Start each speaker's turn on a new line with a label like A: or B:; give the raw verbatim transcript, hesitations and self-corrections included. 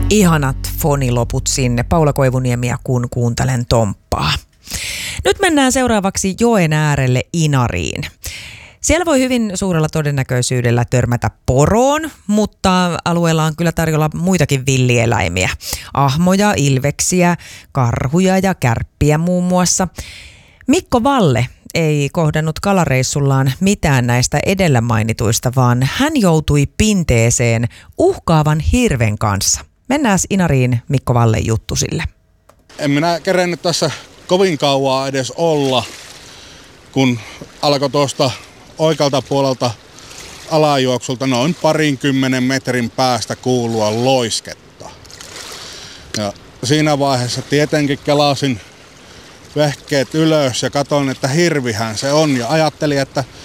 A: Ihanat foniloput sinne. Paula Koivuniemiä, kun kuuntelen Tomppaa. Nyt mennään seuraavaksi joen äärelle Inariin. Siellä voi hyvin suurella todennäköisyydellä törmätä poroon, mutta alueella on kyllä tarjolla muitakin villieläimiä. Ahmoja, ilveksiä, karhuja ja kärppiä muun muassa. Mikko Valle ei kohdannut kalareissullaan mitään näistä edellä mainituista, vaan hän joutui pinteeseen uhkaavan hirven kanssa. Mennään Inariin Mikko Vallen juttusille.
B: En minä kerennyt tässä kovin kauaa edes olla, kun alkoi tuosta oikealta puolelta alajuoksulta noin parinkymmenen metrin päästä kuulua loisketta. Ja siinä vaiheessa tietenkin kelasin vehkeet ylös ja katsoin, että hirvihän se on, ja ajattelin, että